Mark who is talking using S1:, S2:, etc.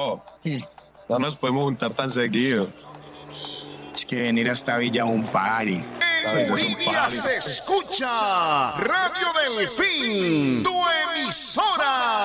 S1: bro. No nos podemos juntar tan seguido.
S2: Es que venir a esta villa es un party.
S3: En Uribe se escucha Radio Delfín, tu emisora.